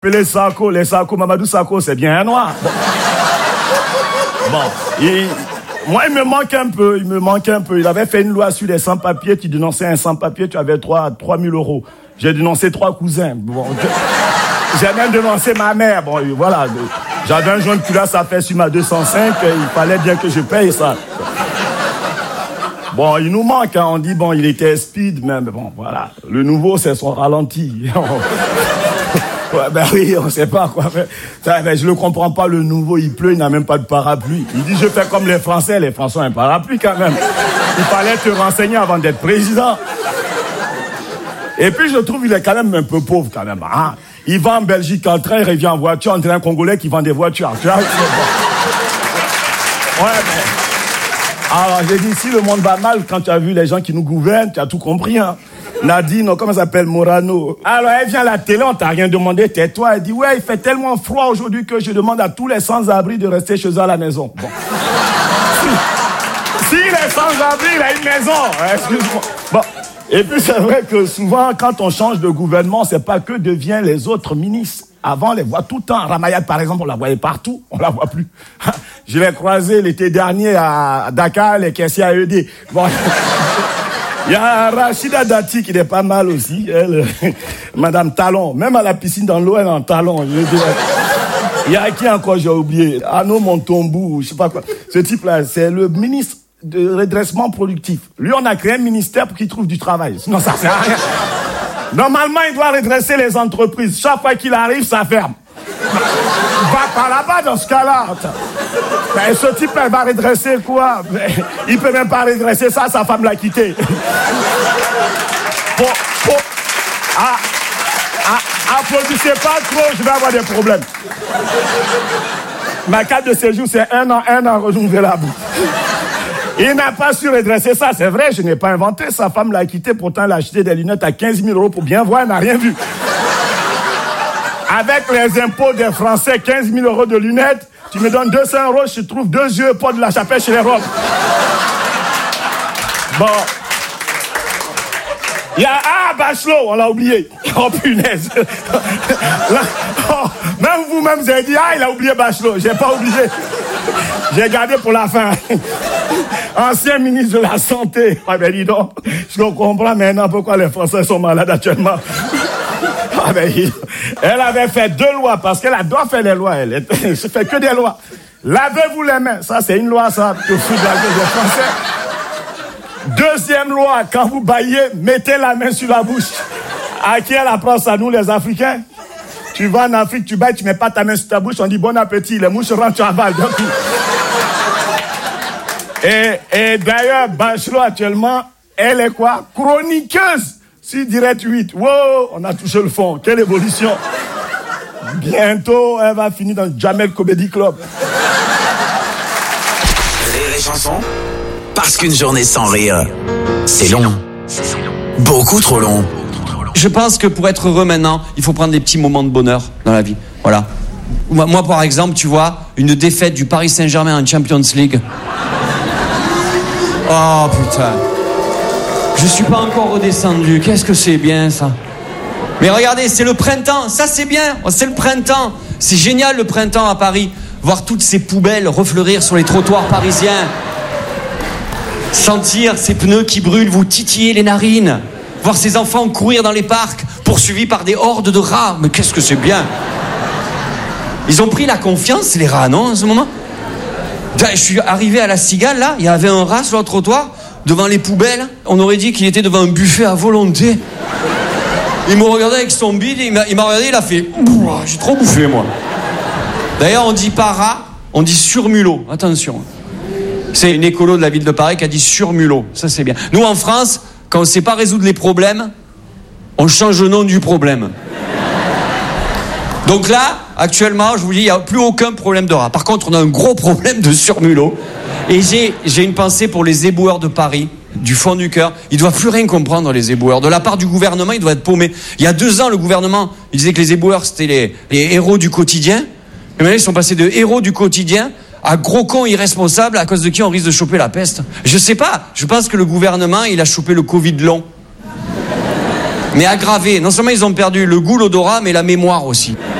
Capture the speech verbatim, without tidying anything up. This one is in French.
Les Sarko, les Sarko, Mamadou Sarko, c'est bien un noir. Bon, bon il, moi, il me manque un peu, il me manque un peu. Il avait fait une loi sur les sans-papiers. Tu dénonçais un sans-papier, tu avais trois mille euros. J'ai dénoncé trois cousins. Bon, j'ai même dénoncé ma mère. Bon, voilà. J'avais un joint de culasse à faire sur ma deux cent cinq. Il fallait bien que je paye ça. Bon, il nous manque, hein. On dit, bon, il était speed, mais bon, voilà. Le nouveau, c'est son ralenti. Ouais, ben oui, on sait pas quoi faire. Ben, je le comprends pas, le nouveau, il pleut, il n'a même pas de parapluie. Il dit, je fais comme les Français. Les Français ont un parapluie quand même. Il fallait te renseigner avant d'être président. Et puis, je trouve qu'il est quand même un peu pauvre quand même. Hein. Il va en Belgique en train, il revient en voiture, on dirait un Congolais qui vend des voitures. Tu vois, ouais, mais... Alors, j'ai dit, si le monde va mal, quand tu as vu les gens qui nous gouvernent, tu as tout compris, hein. Nadine, comment ça s'appelle, Morano. Alors, elle vient à la télé, on t'a rien demandé, tais-toi. Elle dit, ouais, il fait tellement froid aujourd'hui que je demande à tous les sans-abri de rester chez eux à la maison. Bon. Si, si les sans-abri, il a une maison, excuse-moi. Bon. Et puis, c'est vrai que souvent, quand on change de gouvernement, c'est pas que deviennent les autres ministres. Avant, on les voit tout le temps. Ramayad, par exemple, on la voyait partout. On la voit plus. Je l'ai croisé l'été dernier à Dakar, les caissiers à E D. Bon. Il y a Rachida Dati qui est pas mal aussi. Elle, Madame Talon. Même à la piscine dans l'eau, elle est en talon. Il y a qui encore, j'ai oublié. Arnaud Montombou, je sais pas quoi. Ce type-là, c'est le ministre de redressement productif. Lui, on a créé un ministère pour qu'il trouve du travail. Sinon, ça sert à rien. Normalement, il doit redresser les entreprises. Chaque fois qu'il arrive, ça ferme. Va par là-bas dans ce cas-là. Ben, ce type, elle va redresser quoi? Il peut même pas redresser ça, sa femme l'a quitté. Bon, bon. Ah, ah, applaudissez pas trop, je vais avoir des problèmes. Ma carte de séjour, c'est un an, un an renouvelable. Il n'a pas su redresser ça, c'est vrai, je n'ai pas inventé. Sa femme l'a quitté, pourtant elle a acheté des lunettes à quinze mille euros pour bien voir, elle n'a rien vu. Avec les impôts des Français, quinze mille euros de lunettes, tu me donnes deux cents euros, je trouve deux yeux pas de la chapelle chez les robes. Bon. Il y a, ah, Bachelot, on l'a oublié. Oh, punaise. Là, oh, même vous-même, vous avez dit, ah, il a oublié Bachelot. J'ai pas oublié. J'ai gardé pour la fin. Ancien ministre de la Santé. Ah, ben, dis donc. Je comprends maintenant pourquoi les Français sont malades actuellement. Ah, ben, elle avait fait deux lois, parce qu'elle doit faire les lois, elle. Elle fait que des lois. Lavez-vous les mains. Ça, c'est une loi, ça, que fout de la gueule des Français. Deuxième loi, quand vous baillez, mettez la main sur la bouche. À qui elle apprend ça, nous, les Africains? Tu vas en Afrique, tu bailles, tu mets pas ta main sur ta bouche, on dit bon appétit, les mouches rentrent, tu avales. Et, et d'ailleurs, Bachelot, actuellement, elle est quoi? Chroniqueuse sur Direct huit. Wow, on a touché le fond. Quelle évolution. Bientôt, elle va finir dans le Jamel Comedy Club. Rire et chanson. Parce qu'une journée sans rire, c'est long. Beaucoup trop long. Je pense que pour être heureux maintenant, il faut prendre des petits moments de bonheur dans la vie. Voilà. Moi, par exemple, tu vois, une défaite du Paris Saint-Germain en Champions League. Oh, putain. Je suis pas encore redescendu. Qu'est-ce que c'est bien, ça. Mais regardez, c'est le printemps. Ça, c'est bien. C'est le printemps. C'est génial, le printemps à Paris. Voir toutes ces poubelles refleurir sur les trottoirs parisiens. Sentir ces pneus qui brûlent vous titiller les narines. Voir ces enfants courir dans les parcs, poursuivis par des hordes de rats. Mais qu'est-ce que c'est bien. Ils ont pris la confiance, les rats, non, en ce moment? Je suis arrivé à la Cigale, là, il y avait un rat sur le trottoir, devant les poubelles. On aurait dit qu'il était devant un buffet à volonté. Il me regardait avec son bide, il m'a, il m'a regardé, il a fait « J'ai trop bouffé, moi ». D'ailleurs, on dit pas rat, on dit surmulot. Attention. C'est une écolo de la ville de Paris qui a dit surmulot. Ça, c'est bien. Nous, en France, quand on ne sait pas résoudre les problèmes, on change le nom du problème. Donc là, actuellement, je vous dis, il n'y a plus aucun problème de rat. Par contre, on a un gros problème de surmulot. Et j'ai, j'ai une pensée pour les éboueurs de Paris, du fond du cœur. Ils ne doivent plus rien comprendre, les éboueurs. De la part du gouvernement, ils doivent être paumés. Il y a deux ans, le gouvernement, il disait que les éboueurs, c'était les, les héros du quotidien. Et maintenant, ils sont passés de héros du quotidien à gros cons irresponsables à cause de qui on risque de choper la peste. Je sais pas, je pense que le gouvernement, il a chopé le Covid long. Mais aggravé. Non seulement ils ont perdu le goût, l'odorat, mais la mémoire aussi.